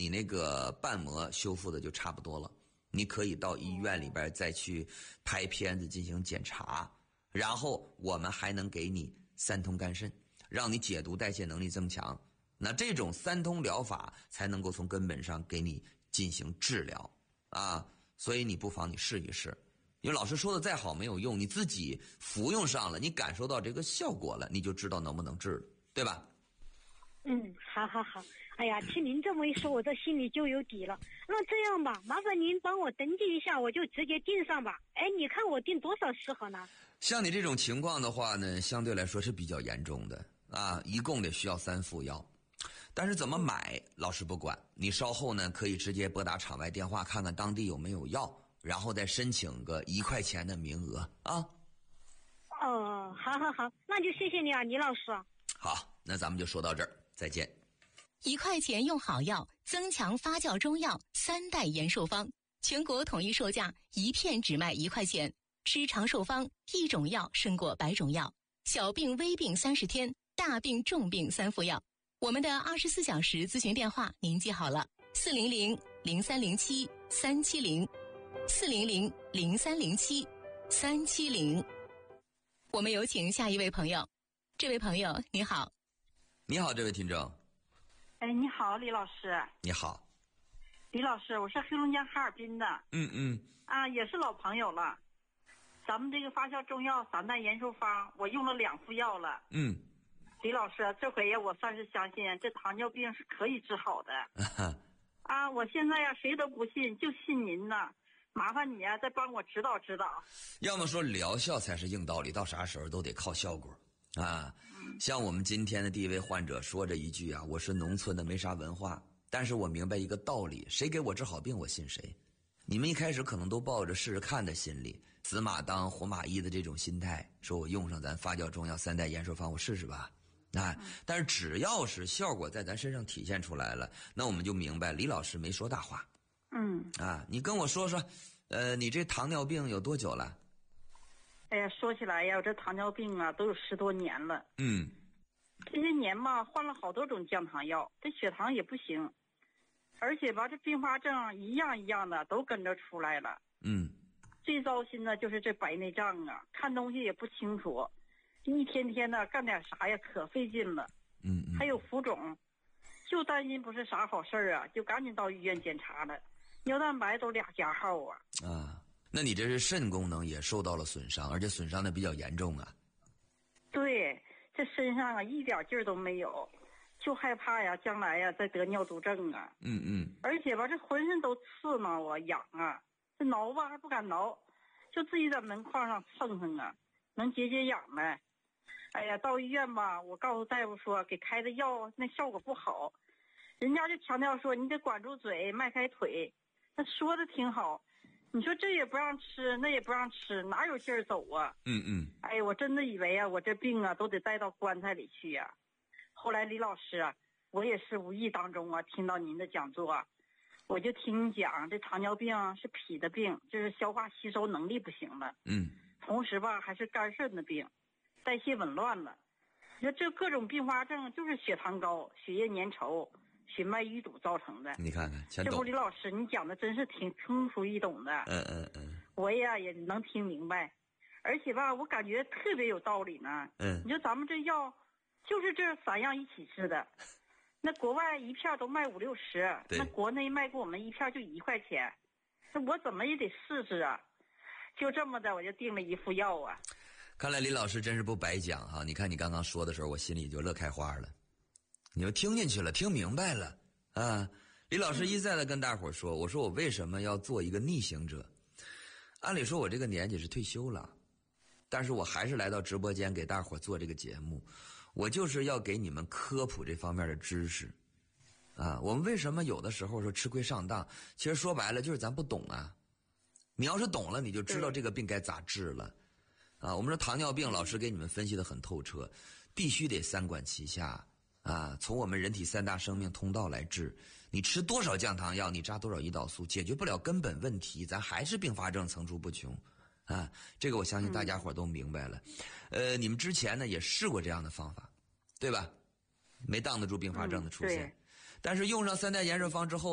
你那个瓣膜修复的就差不多了，你可以到医院里边再去拍片子进行检查，然后我们还能给你3通肝肾，让你解毒代谢能力增强。那这种3通疗法才能够从根本上给你进行治疗啊，所以你不妨你试一试。因为老师说的再好没有用，你自己服用上了，你感受到这个效果了，你就知道能不能治了，对吧？ 好。哎呀，听您这么一说，我这心里就有底了。那这样吧，麻烦您帮我登记一下，我就直接订上吧。哎，你看我订多少适合呢？ 像你这种情况的话呢，相对来说是比较严重的啊，一共得需要3副药。但是怎么买，老师不管，你稍后呢可以直接拨打场外电话，看看当地有没有药，然后再申请个1块钱的名额啊。 哦，好，那就谢谢你啊，倪老师。 好，那咱们就说到这儿，再见。 1块钱用好药，增强发酵中药3代延寿方，全国统一售价1片只卖1块钱。吃长寿方，一种药胜过100种药。小病微病30天，大病重病3副药。我们的24小时咨询电话您记好了，400-0307-370，400-0307-370。我们有请下一位朋友。这位朋友你好。 你好，这位听众。 哎，你好，李老师。 你好， 李老师，我是黑龙江哈尔滨的。也是老朋友了。咱们这个发酵中药3代延寿方，我用了2副药了。李老师，这回我算是相信这糖尿病是可以治好的。我现在谁都不信，就信您呢。麻烦你再帮我指导指导。 要么说疗效才是硬道理，到啥时候都得靠效果啊。像我们今天的第一位患者说这一句啊，我是农村的，没啥文化，但是我明白一个道理，谁给我治好病我信谁。你们一开始可能都抱着试试看的心理，死马当活马医的这种心态，说我用上咱发酵中药3代延寿方我试试吧。但是只要是效果在咱身上体现出来了，那我们就明白李老师没说大话。你跟我说说，你这糖尿病有多久了？ 哎呀，说起来呀，我这糖尿病都有10多年了。这些年吧，换了好多种降糖药，这血糖也不行，而且吧，这并发症一样一样的都跟着出来了。最糟心的就是这白内障啊，看东西也不清楚，一天天的干点啥呀，可费劲了。还有浮肿，就担心不是啥好事啊，就赶紧到医院检查了，尿蛋白都2加号啊。 那你这是肾功能也受到了损伤，而且损伤的比较严重啊。 对，这身上一点劲儿都没有，就害怕呀，将来再得尿毒症啊。而且吧，这浑身都刺挠啊，痒啊，这挠吧还不敢挠，就自己在门框上蹭蹭啊，能解解痒呗。哎呀，到医院吧，我告诉大夫说给开的药那效果不好，人家就强调说你得管住嘴，迈开腿，那说的挺好。你说这也不让吃，那也不让吃，哪有劲儿走啊？哎呀，我真的以为我这病都得带到棺材里去呀。后来李老师我也是无意当中听到您的讲座，我就听你讲，这糖尿病是脾的病，就是消化吸收能力不行了。同时吧，还是肝肾的病，代谢紊乱了。你说这各种并发症就是血糖高、血液粘稠、血脉淤堵造成的。 你看看，全懂。 这不，李老师你讲的真是挺通俗易懂的。我也能听明白，而且吧，我感觉特别有道理呢。你说咱们这药就是这3样一起吃的，那国外1片都卖50、60，那国内卖给我们1片就1块钱，那我怎么也得试试啊。就这么的，我就订了1副药啊。 看来李老师真是不白讲哈！你看你刚刚说的时候，我心里就乐开花了。你又听进去了，听明白了啊！李老师一再的跟大伙说，我说我为什么要做一个逆行者？按理说我这个年纪是退休了，但是我还是来到直播间给大伙做这个节目，我就是要给你们科普这方面的知识啊！我们为什么有的时候说吃亏上当？其实说白了就是咱不懂啊。你要是懂了，你就知道这个病该咋治了啊！我们说糖尿病，老师给你们分析的很透彻，必须得3管齐下啊！从我们人体3大生命通道来治，你吃多少降糖药，你扎多少胰岛素，解决不了根本问题，咱还是并发症层出不穷啊！这个我相信大家伙都明白了。你们之前呢也试过这样的方法，对吧？没挡得住并发症的出现，但是用上3代延寿方之后。